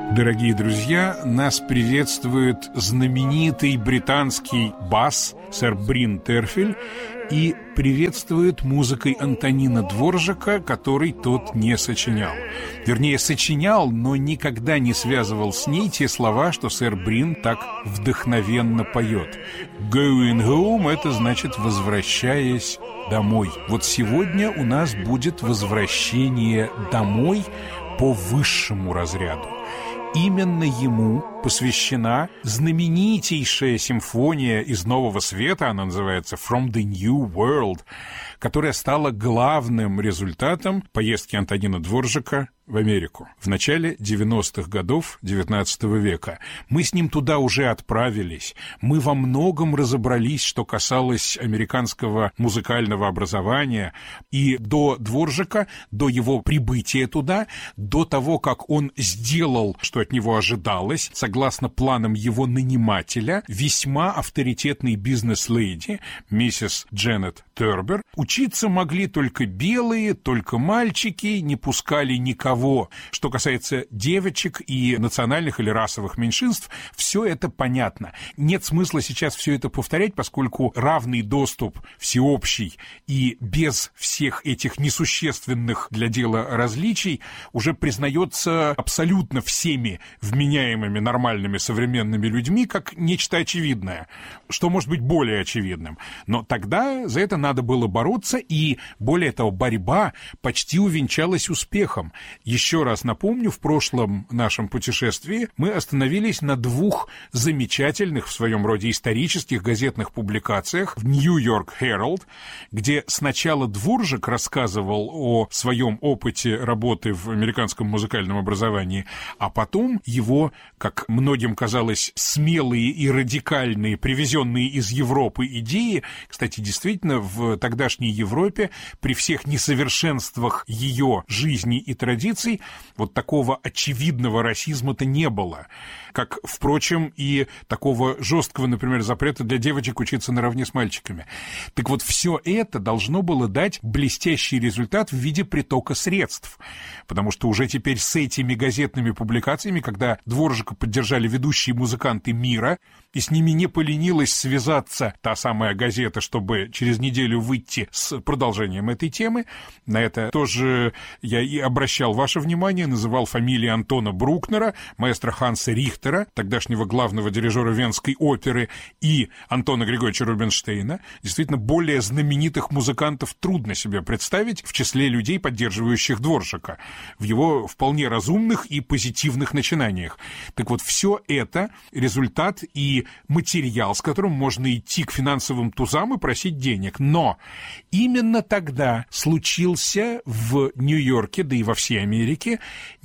Дорогие друзья, нас приветствует знаменитый британский бас сэр Брин Терфель и приветствует музыкой Антонина Дворжака, который тот не сочинял. Вернее, сочинял, но никогда не связывал с ней те слова, что сэр Брин так вдохновенно поет. «Going home» — это значит «возвращаясь домой». Вот сегодня у нас будет возвращение домой по высшему разряду. Именно ему посвящена знаменитейшая симфония из Нового Света, она называется «From the New World», которая стала главным результатом поездки Антонина Дворжака в Америку в начале 90-х годов XIX века. Мы с ним туда уже отправились. Мы во многом разобрались, что касалось американского музыкального образования. И до Дворжака, до его прибытия туда, до того, как он сделал, что от него ожидалось, согласно планам его нанимателя, весьма авторитетной бизнес-леди, миссис Дженнет Тербер, учиться могли только белые, только мальчики, не пускали никого. Что касается девочек и национальных или расовых меньшинств, все это понятно. Нет смысла сейчас все это повторять, поскольку равный доступ всеобщий и без всех этих несущественных для дела различий уже признается абсолютно всеми вменяемыми нормальными современными людьми как нечто очевидное, что может быть более очевидным. Но тогда за это надо было бороться, и более того, борьба почти увенчалась успехом. Еще раз напомню, в прошлом нашем путешествии мы остановились на двух замечательных в своем роде исторических газетных публикациях в New York Herald, где сначала Дворжак рассказывал о своем опыте работы в американском музыкальном образовании, а потом его, как многим казалось, смелые и радикальные, привезенные из Европы идеи, кстати, действительно, в тогдашней Европе при всех несовершенствах ее жизни и традиций вот такого очевидного расизма-то не было. Как, впрочем, и такого жесткого, например, запрета для девочек учиться наравне с мальчиками. Так вот, все это должно было дать блестящий результат в виде притока средств. Потому что уже теперь с этими газетными публикациями, когда Дворжака поддержали ведущие музыканты мира, и с ними не поленилась связаться та самая газета, чтобы через неделю выйти с продолжением этой темы, на это тоже я и обращал ваше внимание, называл фамилии Антона Брукнера, маэстро Ханса Рихтера, тогдашнего главного дирижера Венской оперы, и Антона Григорьевича Рубинштейна. Действительно, более знаменитых музыкантов трудно себе представить в числе людей, поддерживающих Дворжака, в его вполне разумных и позитивных начинаниях. Так вот, все это результат и материал, с которым можно идти к финансовым тузам и просить денег. Но именно тогда случился в Нью-Йорке, да и во всей Америке,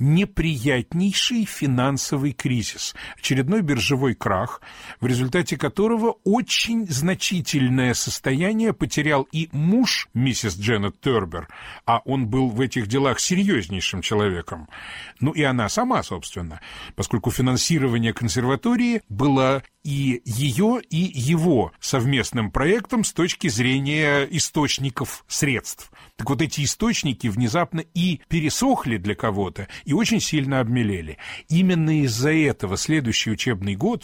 неприятнейший финансовый кризис, очередной биржевой крах, в результате которого очень значительное состояние потерял и муж миссис Дженнет Тербер, а он был в этих делах серьезнейшим человеком, ну и она сама, собственно, поскольку финансирование консерватории было и ее, и его совместным проектом с точки зрения источников средств. Так вот, эти источники внезапно и пересохли для кого-то, и очень сильно обмелели. Именно из-за этого следующий учебный год,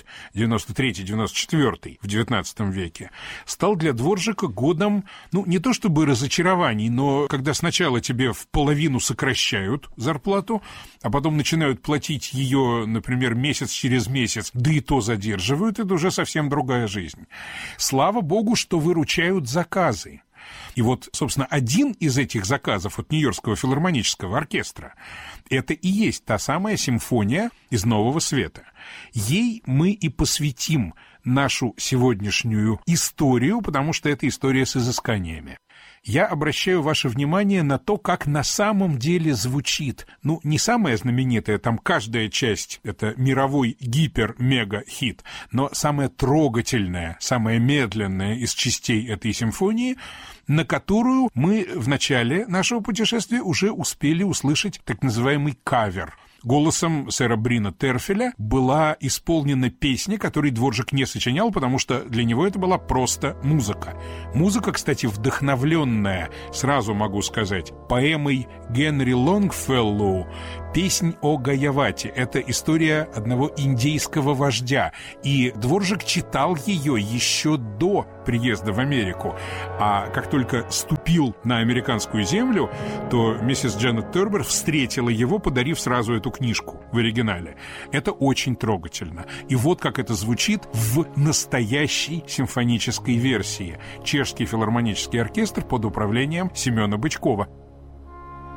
93-94 в XIX веке, стал для Дворжака годом, ну, не то чтобы разочарований, но когда сначала тебе в половину сокращают зарплату, а потом начинают платить ее, например, месяц через месяц, да и то задерживают, это уже совсем другая жизнь. Слава богу, что выручают заказы. И вот, собственно, один из этих заказов от Нью-Йоркского филармонического оркестра — это и есть та самая симфония из Нового Света. Ей мы и посвятим нашу сегодняшнюю историю, потому что это история с изысканиями. Я обращаю ваше внимание на то, как на самом деле звучит. Ну, не самая знаменитая, там каждая часть — это мировой гипер-мега-хит, но самая трогательная, самая медленная из частей этой симфонии, на которую мы в начале нашего путешествия уже успели услышать так называемый кавер. Голосом сэра Брина Терфеля была исполнена песня, которую Дворжак не сочинял, потому что для него это была просто музыка. Музыка, кстати, вдохновленная, сразу могу сказать, поэмой Генри Лонгфеллоу, «Песнь о Гаявате». Это история одного индейского вождя. И Дворжак читал ее еще до приезда в Америку. А как только ступил на американскую землю, то миссис Дженнет Торбер встретила его, подарив сразу эту книжку в оригинале. Это очень трогательно. И вот как это звучит в настоящей симфонической версии. Чешский филармонический оркестр под управлением Семена Бычкова.